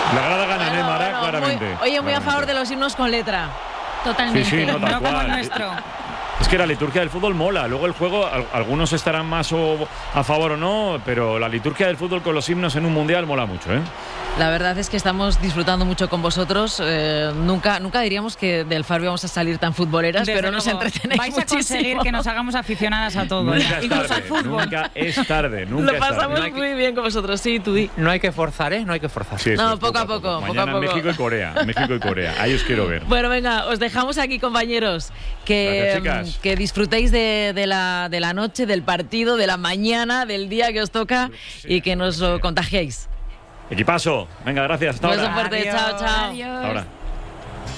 La grada gana, Mara, claramente. Muy a favor de los himnos con letra. Totalmente. Sí, no, tal no como cual. el nuestro. Es que la liturgia del fútbol mola. Luego el juego, algunos estarán más a favor o no, pero la liturgia del fútbol con los himnos en un mundial mola mucho, ¿eh? La verdad es que estamos disfrutando mucho con vosotros. Nunca diríamos que del Faro íbamos a salir tan futboleras, Desde pero nos luego, entretenéis vais a conseguir muchísimo. que nos hagamos aficionadas a todo, Nunca es incluso al tarde, fútbol. nunca es tarde. Lo pasamos muy bien con vosotros, sí, tú di. No hay que forzar, ¿eh? No hay que forzar. Sí, No, es poco a poco. Mañana México y Corea. Ahí os quiero ver. Bueno, venga, os dejamos aquí, compañeros, Gracias, chicas. que disfrutéis de la noche, del partido, de la mañana, del día que os toca y que nos lo contagiéis. Equipazo. Venga, gracias. Hasta Un beso ahora. fuerte, Adiós. chao. Adiós. Hasta ahora.